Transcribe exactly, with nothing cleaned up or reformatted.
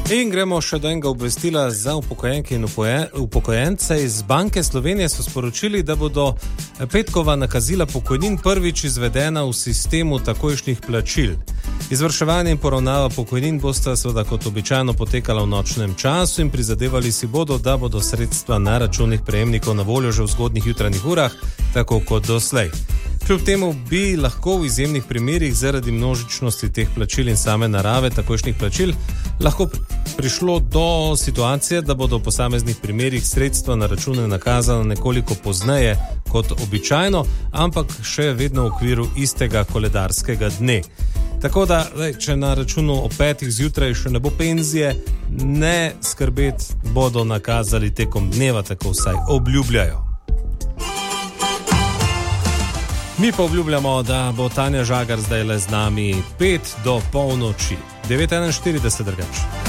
In gremo še do enega obvestila za upokojenke in upokojence. Iz Banke Slovenije so sporočili, da bodo petkova nakazila pokojnin prvič izvedena v sistemu takojšnjih plačil. Izvrševanje in poravnava pokojnin bosta seveda kot običajno potekala v nočnem času in prizadevali si bodo, da bodo sredstva na računih prejemnikov na voljo že v zgodnjih jutranjih urah, tako kot doslej. Kljub temu bi lahko v izjemnih primerih zaradi množičnosti teh plačil in same narave takojšnjih plačil lahko prišlo do situacije, da bodo v posameznih primerih sredstva na račune nakazana nekoliko pozneje kot običajno, ampak še vedno v okviru istega koledarskega dne. Tako da, če na računu o petih zjutraj še ne bo penzije, ne skrbeti, bodo nakazali tekom dneva, tako vsaj obljubljajo. Mi pa obljubljamo, da bo Tanja Žagar zdaj le z nami pet do polnoči. devet enainštirideset drugače.